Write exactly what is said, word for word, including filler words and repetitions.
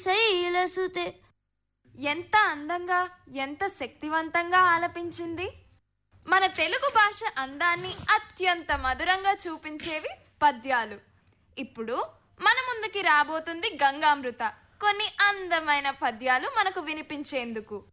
శైలసుతే. ఎంత అందంగా ఎంత శక్తివంతంగా ఆలపించింది. మన తెలుగు భాష అందాన్ని అత్యంత మధురంగా చూపించేవి పద్యాలు. ఇప్పుడు మన ముందుకి రాబోతుంది గంగామృత కొన్ని అందమైన పద్యాలు మనకు వినిపించేందుకు.